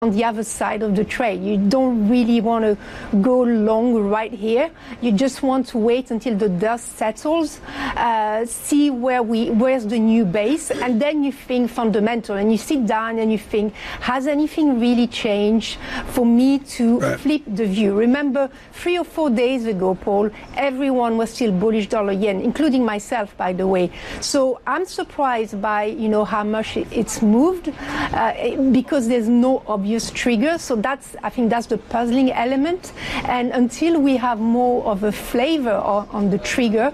on the other side of the trade. You don't really want to go long right here. You just want to wait until the dust settles, see where's the new base, and then you think fundamental, and you sit down and you think, has anything really changed for me to flip the view? Remember, 3 or 4 days ago, Paul, everyone was still bullish dollar yen, including myself, by the way. So I'm surprised by, how much it's moved, because there's no obvious trigger. So I think that's the puzzling element. And until we have more of a flavor on the trigger,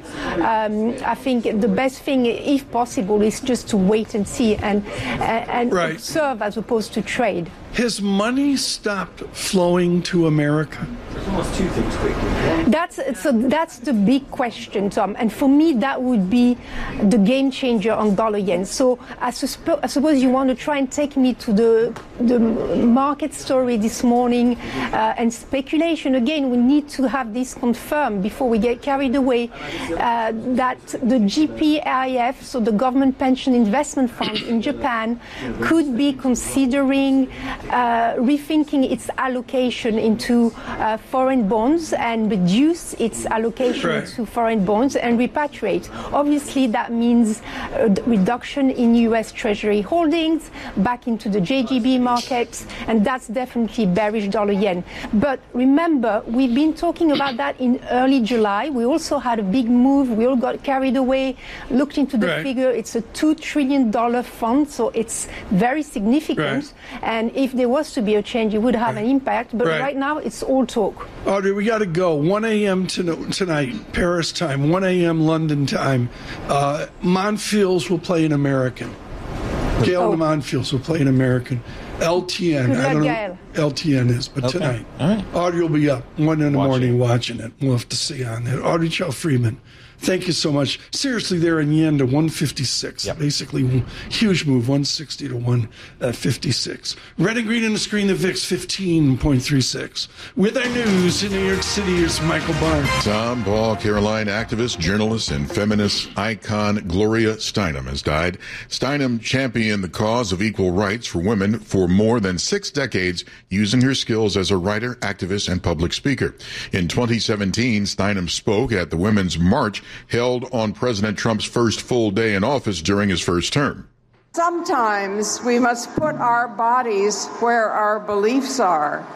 I think the best thing, if possible, is just to wait and see and observe as opposed to trade. Has money stopped flowing to America? There's almost two things quickly. That's the big question, Tom. And for me, that would be the game changer on dollar yen. So I suppose you want to try and take me to the market story this morning and speculation. Again, we need to have this confirmed before we get carried away that the GPIF, so the Government Pension Investment Fund in Japan, could be considering rethinking its allocation into foreign bonds and reduce its allocation to foreign bonds and repatriate. Obviously, that means a reduction in U.S. Treasury holdings back into the JGB markets, and that's definitely bearish dollar yen. But remember, we've been talking about that in early July. We also had a big move. We all got carried away, looked into the figure. It's a $2 trillion fund, so it's very significant. And if there was to be a change, it would have an impact. But right now, it's all talk. Audrey, we got to go. 1 a.m. tonight, Paris time, 1 a.m. London time. Monfils will play an American. Gail de Monfils will play an American. LTN. I don't know what LTN is, but tonight. All right. Audrey will be up 1 in the morning watching it. We'll have to see on that. Audrey Chow Freeman, thank you so much. Seriously, they're in yen to 156. Yep. Basically, huge move, 160 to 156. Red and green on the screen, the VIX 15.36. With our news in New York City, here's Michael Barnes. Tom Paul, Caroline activist, journalist, and feminist icon Gloria Steinem has died. Steinem championed the cause of equal rights for women for more than 6 decades, using her skills as a writer, activist, and public speaker. In 2017, Steinem spoke at the Women's March held on President Trump's first full day in office during his first term. Sometimes we must put our bodies where our beliefs are.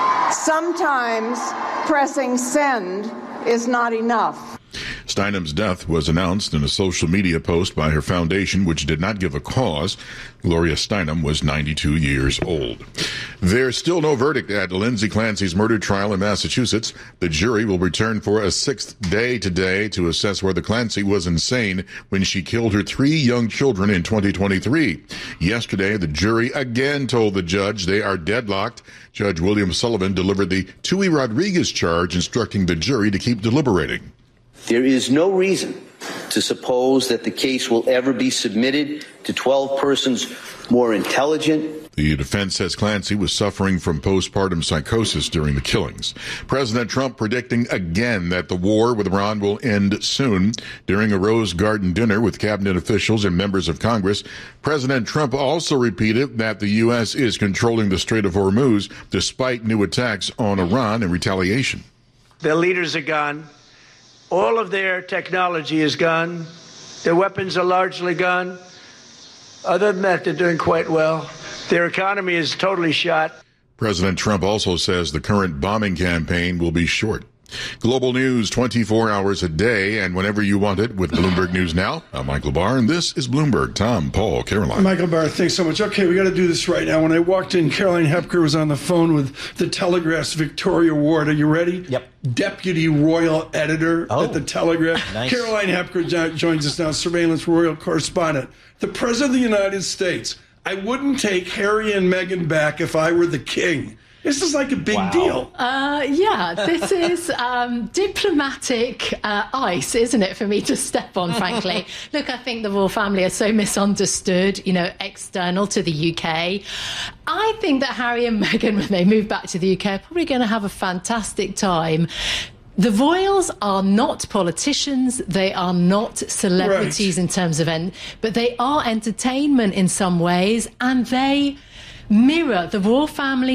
Sometimes pressing send is not enough. Steinem's death was announced in a social media post by her foundation, which did not give a cause. Gloria Steinem was 92 years old. There's still no verdict at Lindsay Clancy's murder trial in Massachusetts. The jury will return for a 6th day today to assess whether Clancy was insane when she killed her 3 young children in 2023. Yesterday, the jury again told the judge they are deadlocked. Judge William Sullivan delivered the Tui Rodriguez charge, instructing the jury to keep deliberating. There is no reason to suppose that the case will ever be submitted to 12 persons more intelligent. The defense says Clancy was suffering from postpartum psychosis during the killings. President Trump predicting again that the war with Iran will end soon. During a Rose Garden dinner with cabinet officials and members of Congress, President Trump also repeated that the U.S. is controlling the Strait of Hormuz despite new attacks on Iran in retaliation. Their leaders are gone. All of their technology is gone. Their weapons are largely gone. Other than that, they're doing quite well. Their economy is totally shot. President Trump also says the current bombing campaign will be short. Global news 24 hours a day and whenever you want it with Bloomberg News Now. I'm Michael Barr, and this is Bloomberg. Tom, Paul, Caroline. Michael Barr, thanks so much. Okay, we got to do this right now. When I walked in, Caroline Hepker was on the phone with the Telegraph's Victoria Ward. Are you ready? Yep. Deputy Royal Editor at the Telegraph. Nice. Caroline Hepker joins us now, surveillance Royal Correspondent. The President of the United States. I wouldn't take Harry and Meghan back if I were the king. This is like a big deal. Yeah, this is diplomatic ice, isn't it, for me to step on, frankly. Look, I think the royal family are so misunderstood, external to the UK. I think that Harry and Meghan, when they move back to the UK, are probably going to have a fantastic time. The royals are not politicians. They are not celebrities in terms of but they are entertainment in some ways, and they mirror the royal family